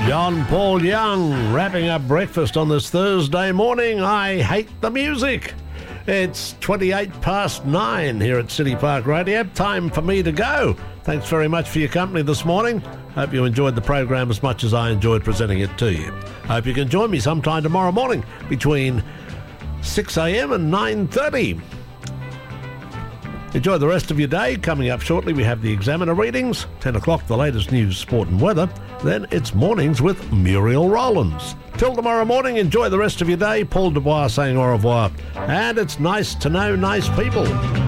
John Paul Young wrapping up breakfast on this Thursday morning. I hate the music. It's 9:28 here at City Park Radio. Time for me to go. Thanks very much for your company this morning. Hope you enjoyed the program as much as I enjoyed presenting it to you. Hope you can join me sometime tomorrow morning between 6 a.m. and 9:30. Enjoy the rest of your day. Coming up shortly, we have the Examiner readings. 10 o'clock, the latest news, sport and weather. Then it's Mornings with Muriel Rowlands. Till tomorrow morning, enjoy the rest of your day. Paul Dubois saying au revoir. And it's nice to know nice people.